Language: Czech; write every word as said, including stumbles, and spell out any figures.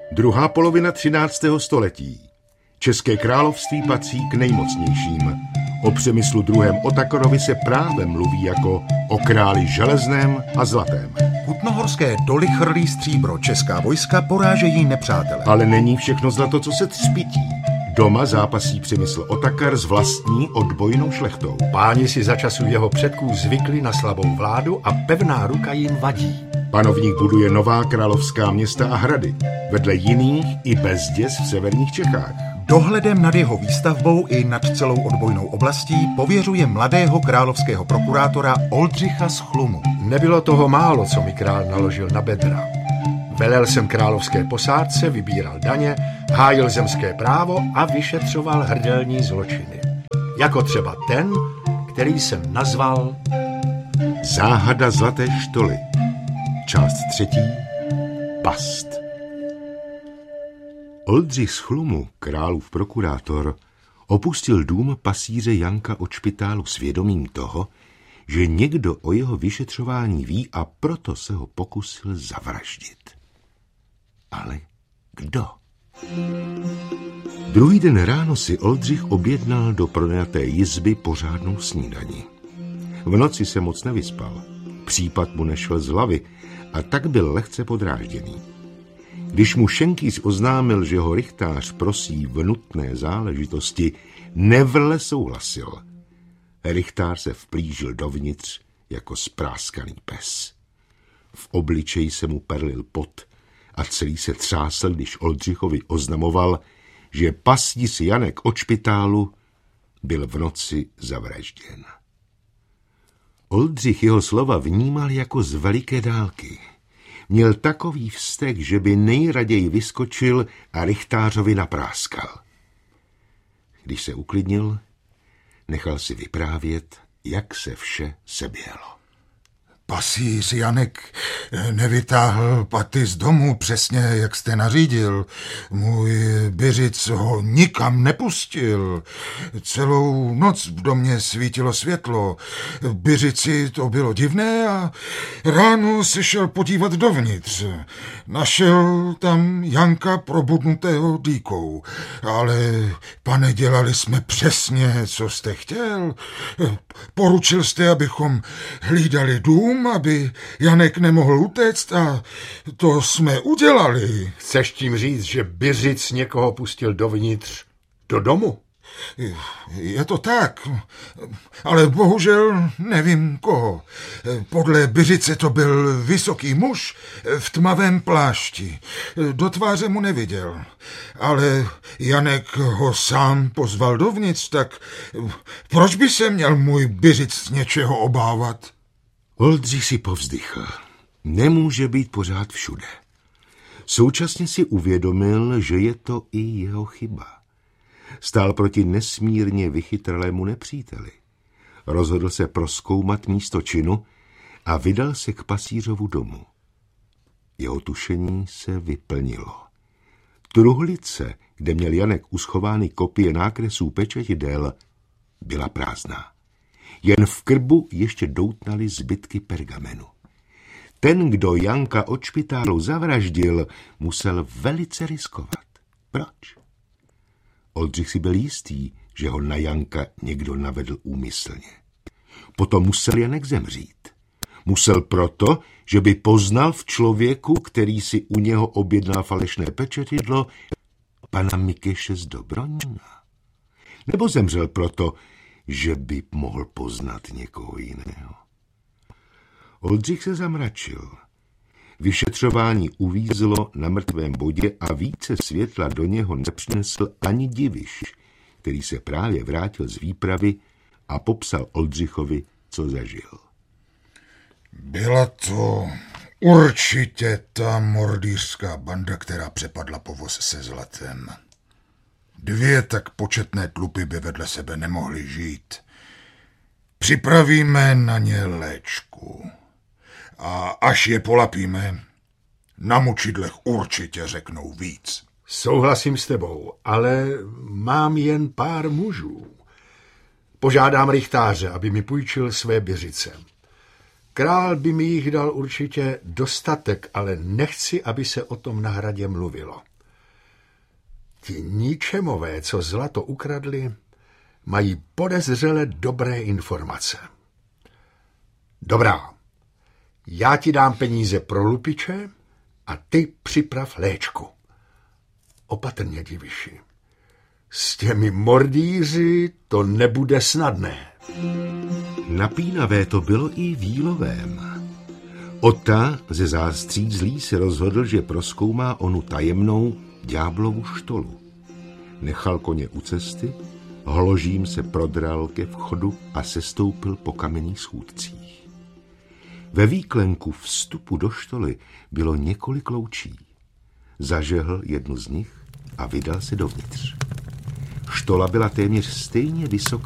Druhá polovina třináctého století. České království patří k nejmocnějším. O Přemyslu druhém. Otakorovi se právem mluví jako o králi železném a zlatém. Kutnohorské doly chrlí stříbro, česká vojska porážejí nepřátele. Ale není všechno zlato, co se třpití. Doma zápasí Přemysl Otakar s vlastní odbojnou šlechtou. Páni si za časů jeho předků zvykli na slabou vládu a pevná ruka jim vadí. Panovník buduje nová královská města a hrady, vedle jiných i bezděs v severních Čechách. Dohledem nad jeho výstavbou i nad celou odbojnou oblastí pověřuje mladého královského prokurátora Oldřicha z Chlumu. Nebylo toho málo, co mi král naložil na bedra. Velel jsem královské posádce, vybíral daně, hájil zemské právo a vyšetřoval hrdelní zločiny. Jako třeba ten, který jsem nazval Záhada zlaté štoly. Část třetí. Past. Oldřich z Chlumu, králův prokurátor, opustil dům pasíře Janka od Špitálu s vědomím toho, že někdo o jeho vyšetřování ví a proto se ho pokusil zavraždit. Ale kdo? Druhý den ráno si Oldřich objednal do pronajaté jizby pořádnou snídani. V noci se moc nevyspal, případ mu nešel z hlavy a tak byl lehce podrážděný. Když mu šenkýř oznámil, že ho rychtář prosí v nutné záležitosti, nevrle souhlasil. Rychtář se vplížil dovnitř jako spráskaný pes. V obličeji se mu perlil pot a celý se třásl, když Oldřichovi oznamoval, že pasíř Janek od Špitálu byl v noci zavražděn. Oldřich jeho slova vnímal jako z veliké dálky. Měl takový vztek, že by nejraději vyskočil a rychtářovi napráskal. Když se uklidnil, nechal si vyprávět, jak se vše seběhlo. Pasíř Janek nevytáhl paty z domu přesně, jak jste nařídil. Můj byřic ho nikam nepustil. Celou noc v domě svítilo světlo. Byřici to bylo divné a ráno se šel podívat dovnitř. Našel tam Janka probudnutého dýkou. Ale, pane, dělali jsme přesně, co jste chtěl. Poručil jste, abychom hlídali dům, aby Janek nemohl utéct a to jsme udělali. Chceš tím říct, že byřic někoho pustil dovnitř do domu? Je to tak, ale bohužel nevím koho. Podle byřice to byl vysoký muž v tmavém plášti. Do tváře mu neviděl, ale Janek ho sám pozval dovnitř, tak proč by se měl můj byřic z něčeho obávat? Oldřich si povzdychl. Nemůže být pořád všude. Současně si uvědomil, že je to i jeho chyba. Stál proti nesmírně vychytralému nepříteli. Rozhodl se prozkoumat místo činu a vydal se k pasířovu domu. Jeho tušení se vyplnilo. Truhlice, kde měl Janek uschovány kopie nákresů pečetidel, byla prázdná. Jen v krbu ještě doutnaly zbytky pergamenu. Ten, kdo Janka od Špitálu zavraždil, musel velice riskovat. Proč? Oldřich si byl jistý, že ho na Janka někdo navedl úmyslně. Potom musel Janek zemřít. Musel proto, že by poznal v člověku, který si u něho objednal falešné pečetidlo, pana Mikeše z Dobronína. Nebo zemřel proto, že by mohl poznat někoho jiného. Oldřich se zamračil. Vyšetřování uvízlo na mrtvém bodě a více světla do něho nepřinesl ani Diviš, který se právě vrátil z výpravy a popsal Oldřichovi, co zažil. Byla to určitě ta mordýřská banda, která přepadla povoz se zlatem. Dvě tak početné tlupy by vedle sebe nemohly žít. Připravíme na ně léčku. A až je polapíme, na mučidlech určitě řeknou víc. Souhlasím s tebou, ale mám jen pár mužů. Požádám rychtáře, aby mi půjčil své byřice. Král by mi jich dal určitě dostatek, ale nechci, aby se o tom na hradě mluvilo. Ti ničemové, co zlato ukradli, mají podezřele dobré informace. Dobrá, já ti dám peníze pro lupiče a ty připrav léčku. Opatrně, diviši. S těmi mordíři to nebude snadné. Napínavé to bylo i Vílovém. Ota ze zástřízlí se rozhodl, že prozkoumá onu tajemnou ďáblovu štolu. Nechal koně u cesty, hložím se prodral ke vchodu a sestoupil po kamenných schůdcích. Ve výklenku vstupu do štoly bylo několik loučí. Zažehl jednu z nich a vydal se dovnitř. Štola byla téměř stejně vysoká